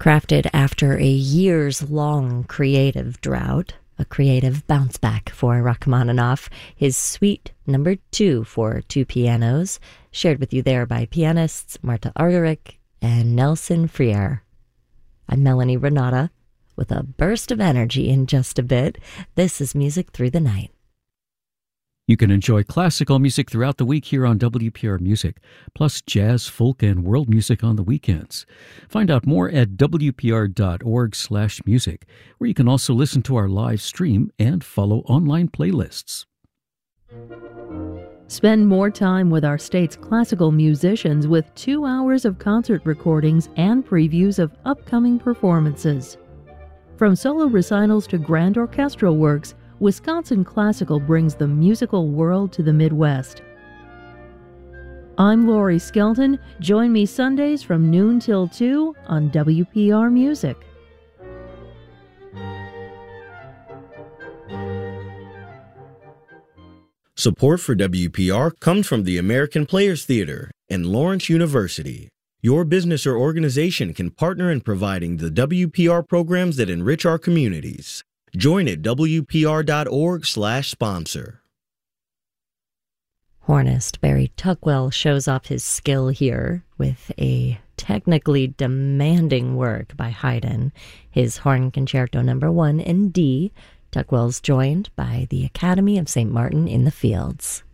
Crafted after a years-long creative drought, a creative bounce-back for Rachmaninoff, his Suite No. 2 for two pianos, shared with you there by pianists Marta Argerich and Nelson Freire. I'm Melanie Renata, with a burst of energy in just a bit. This is Music Through the Night. You can enjoy classical music throughout the week here on WPR Music, plus jazz, folk, and world music on the weekends. Find out more at wpr.org/music, where you can also listen to our live stream and follow online playlists. Spend more time with our state's classical musicians with 2 hours of concert recordings and previews of upcoming performances. From solo recitals to grand orchestral works, Wisconsin Classical brings the musical world to the Midwest. I'm Lori Skelton. Join me Sundays from noon till 2 on WPR Music. Support for WPR comes from the American Players Theater and Lawrence University. Your business or organization can partner in providing the WPR programs that enrich our communities. Join at WPR.org/sponsor. Hornist Barry Tuckwell shows off his skill here with a technically demanding work by Haydn, his Horn Concerto No. 1 in D. Tuckwell's joined by the Academy of St. Martin in the Fields.